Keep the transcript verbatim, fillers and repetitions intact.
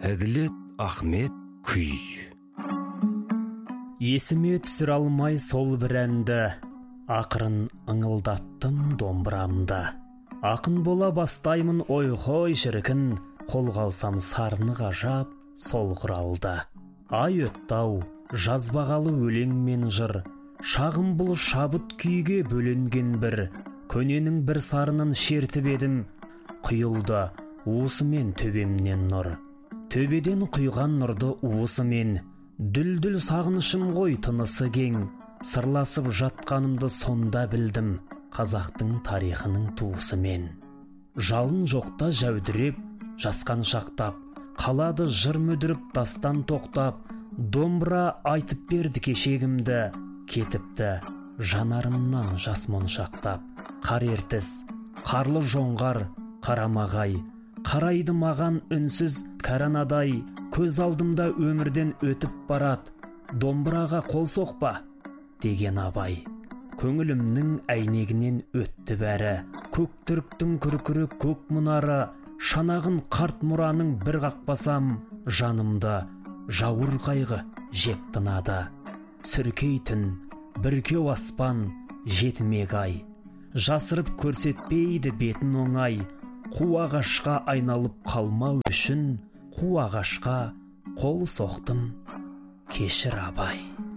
Әділет Ахмет күй. Есіме түсір алмай сол бір әнді, ақырын ыңылдаттым домбырамды. Ақын бола бастаймын ой-хой шіркін, қолға алсам сарыны ғажап сол құралды. Ай өттау, жазбағалы өлең мен жыр, шағым бұл шабыт күйге бөленген бір, көненің бір сарынын шертіп едім, құйылды уысымен төбемнен нұр. Төбеден құйған нұрды уысымен, дүл-дүл сағынышым ғой тынысы кең, сырласып жатқанымды сонда білдім, қазақтың тарихының туысымен. Жалын жоқта жәудіреп, жасқан шақтап, қалады жыр мүдіріп дастан тоқтап, домбыра айтып берді кешегімді, кетіпті жанарымнан жас моншақтап. Қар ертіс, қарлы жоңғар, қарамағай, қарайды маған үнсіз кәранадай, көз алдымда өмірден өтіп барат, домбыраға қол соқпа деген абай. Көңілімнің әйнегінен өтті бәрі, көк түріктің күркірі көк мұнары, шанағын қарт мұраның бір қақпасам, жанымды жауыр қайғы жеп тынады. Сүркейтін бүркеу аспан жетімек ай, жасырып көрсетпейді бетін оңай, қу ағашқа айналып қалмау үшін, қу ағашқа қол соқтым, кешір абай.